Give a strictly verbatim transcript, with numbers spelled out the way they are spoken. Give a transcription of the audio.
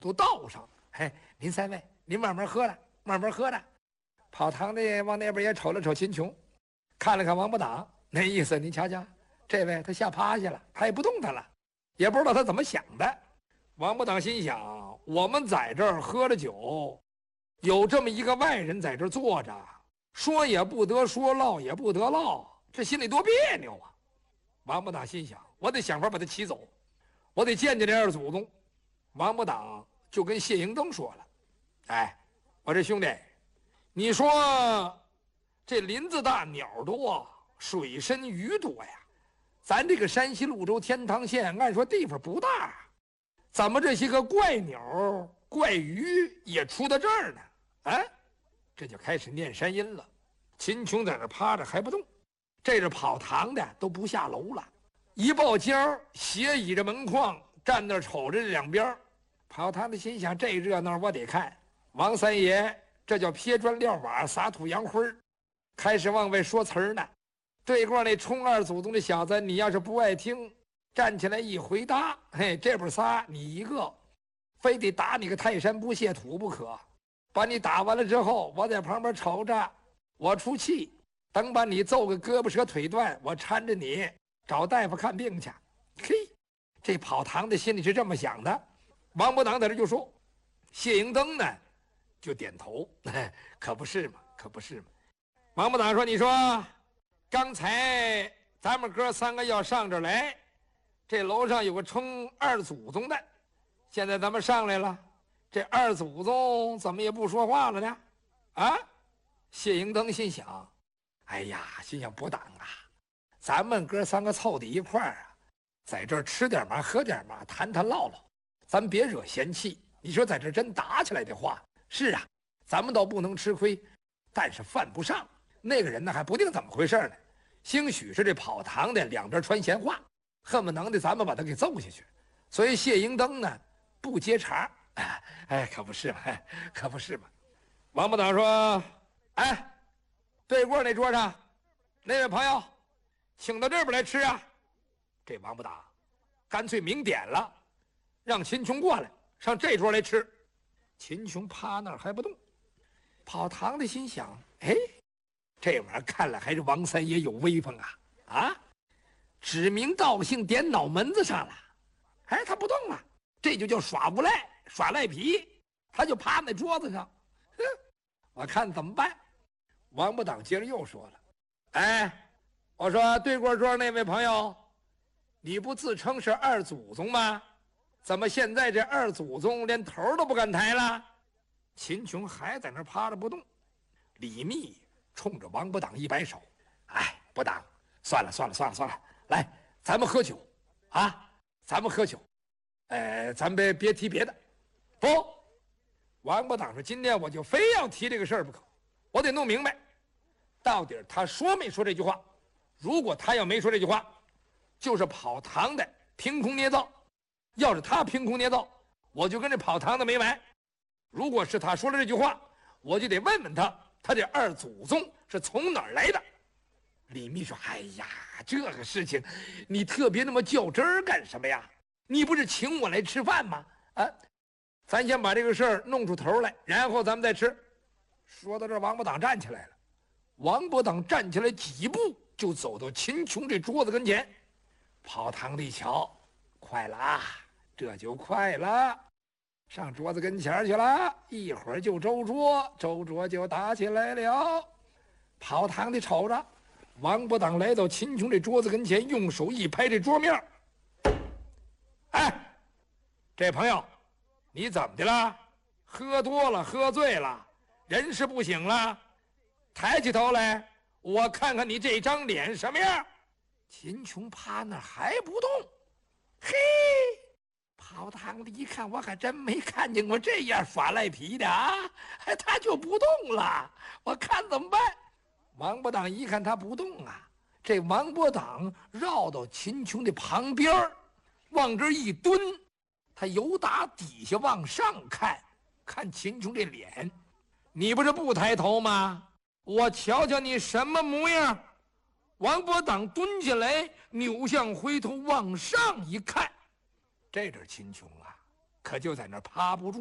都倒上了。嘿，您三位，您慢慢喝着，慢慢喝着。跑堂的往那边也瞅了瞅秦琼，看了看王八党，那意思你瞧瞧，这位他吓趴下了，他也不动弹了，也不知道他怎么想的。王八党心想，我们在这儿喝了酒，有这么一个外人在这儿坐着，说也不得说，唠也不得唠，这心里多别扭啊！王八党心想，我得想法把他骑走，我得见见这二祖宗。王八党就跟谢迎登说了：“哎，我这兄弟，你说这林子大鸟多，水深鱼多呀，咱这个山西潞州天堂县按说地方不大，怎么这些个怪鸟怪鱼也出到这儿呢？啊，这就开始念山音了。秦琼在那趴着还不动，这是跑堂的都不下楼了，一抱肩儿斜倚着门框站那儿瞅着这两边。跑堂的心想，这热闹我得看。王三爷这叫撇砖撂瓦撒土扬灰，开始往外说词儿呢。对过那冲二祖宗的小子，你要是不爱听，站起来一回答，嘿，这边仨你一个，非得打你个泰山不泄土不可。把你打完了之后，我在旁边瞅着，我出气，等把你揍个胳膊折腿断，我搀着你找大夫看病去。嘿，这跑堂的心里是这么想的。王八党在这就说，谢迎登呢就点头，可不是嘛，可不是嘛。王八党说，你说刚才咱们哥三个要上这儿来，这楼上有个冲二祖宗的，现在咱们上来了，这二祖宗怎么也不说话了呢？啊！谢迎登心想，哎呀，心想不当啊，咱们哥三个凑在一块儿啊，在这儿吃点嘛，喝点嘛，谈谈唠唠，咱别惹嫌弃。你说在这真打起来的话，是啊，咱们倒不能吃亏，但是犯不上。那个人呢还不定怎么回事呢，兴许是这跑堂的两边传闲话，恨不能的咱们把他给揍下去。所以谢迎登呢不接茬，哎，可不是嘛，可不是嘛。王八党说，哎，对过那桌上那位朋友请到这边来吃啊。这王八党干脆明点了，让秦琼过来上这桌来吃。秦琼趴那儿还不动。跑堂的心想，哎，这玩意儿看来还是王三爷有威风啊！啊，指名道姓点脑门子上了，哎，他不动了，这就叫耍无赖，耍赖皮，他就趴在桌子上，哼，我看怎么办？王八党接着又说了，哎，我说对过桌那位朋友，你不自称是二祖宗吗？怎么现在这二祖宗连头都不敢抬了？秦琼还在那趴着不动。李密冲着王八党一摆手，哎，不当，算了算了算了算了，来，咱们喝酒啊，咱们喝酒，呃，咱别别提别的。不，王八党说，今天我就非要提这个事儿不可，我得弄明白，到底他说没说这句话。如果他要没说这句话，就是跑堂的凭空捏造；要是他凭空捏造，我就跟这跑堂的没完。如果是他说了这句话，我就得问问他，他这二祖宗是从哪儿来的。李密说，哎呀，这个事情你特别那么较真儿干什么呀？你不是请我来吃饭吗？啊，咱先把这个事儿弄出头来，然后咱们再吃。说到这儿，王八党站起来了。王八党站起来几步就走到秦琼这桌子跟前。跑堂的一瞧，快了啊，这就快了，上桌子跟前去了，一会儿就周桌，周桌就打起来了。跑堂的瞅着，王八党来到秦琼这桌子跟前，用手一拍这桌面，哎，这朋友，你怎么的了？喝多了，喝醉了，人事不省了？抬起头来，我看看你这张脸什么样。秦琼趴那还不动，嘿，跑堂的一看，我还真没看见过这样耍赖皮的啊！他就不动了，我看怎么办？王八党一看他不动啊，这王八党绕到秦琼的旁边，往这一蹲，他由打底下往上看，看秦琼这脸，你不是不抬头吗？我瞧瞧你什么模样。王八党蹲下来，扭向回头往上一看，这阵秦琼啊， 可就在那儿趴不住。